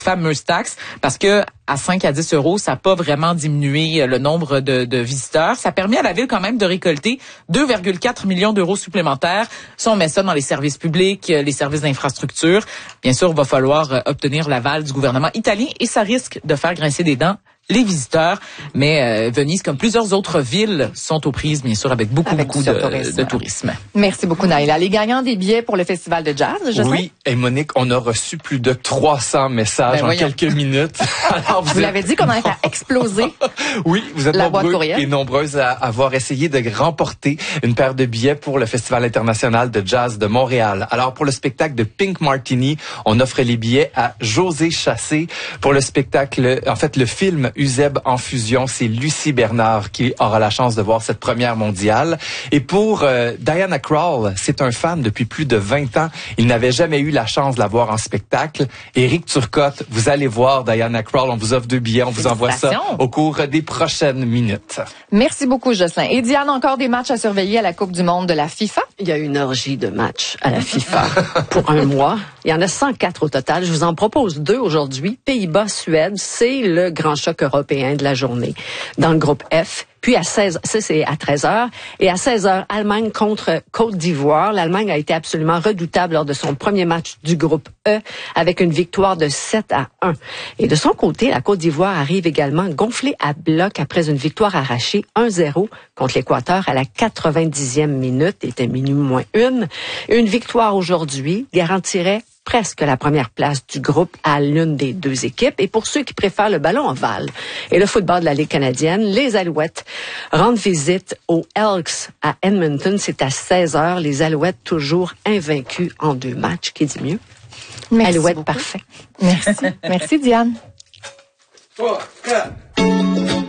fameuse taxe, parce que à 5 à 10 euros, ça n'a pas vraiment diminué le nombre de visiteurs. Ça permet à la ville quand même de récolter 2,4 millions d'euros supplémentaires. Si on met ça dans les services publics, les services d'infrastructure, bien sûr, il va falloir obtenir l'aval du gouvernement italien et ça risque de faire grincer des dents les visiteurs. Mais Venise, comme plusieurs autres villes, sont aux prises, bien sûr, avec beaucoup de tourisme. Merci beaucoup, Naïla. Les gagnants des billets pour le festival de jazz, je sais. Oui, et Monique, on a reçu plus de 300 messages en quelques minutes. Alors, vous l'avez dit, comment faire exploser oui, vous êtes nombreux et nombreuses à avoir essayé de remporter une paire de billets pour le Festival international de jazz de Montréal. Alors, pour le spectacle de Pink Martini, on offre les billets à José Chassé. Pour le spectacle, en fait, le film Uzeb en fusion, c'est Lucie Bernard qui aura la chance de voir cette première mondiale. Et pour Diana Krall, c'est un fan depuis plus de 20 ans. Il n'avait jamais eu la chance de la voir en spectacle. Éric Turcotte, vous allez voir Diana Krall. On vous offre 2 billets. On vous envoie ça au cours des prochaines minutes. Merci beaucoup, Jocelyn. Et Diane, encore des matchs à surveiller à la Coupe du monde de la FIFA? Il y a une orgie de matchs à la FIFA pour un mois. Il y en a 104 au total. Je vous en propose 2 aujourd'hui. Pays-Bas-Suède, c'est le grand choc européen de la journée. Dans le groupe F, puis à 16, ça c'est à 13h, et à 16h, Allemagne contre Côte d'Ivoire. L'Allemagne a été absolument redoutable lors de son premier match du groupe E, avec une victoire de 7-1. Et de son côté, la Côte d'Ivoire arrive également gonflée à bloc après une victoire arrachée 1-0 contre l'Équateur à la 90e minute, était minuit moins 1. Une victoire aujourd'hui garantirait presque la première place du groupe à l'une des 2 équipes. Et pour ceux qui préfèrent le ballon ovale et le football de la Ligue canadienne, les Alouettes rendent visite aux Elks à Edmonton. C'est à 16h. Les Alouettes toujours invaincus en 2 matchs. Qui dit mieux? Merci Alouettes, beaucoup. parfait. Merci. Merci, Diane.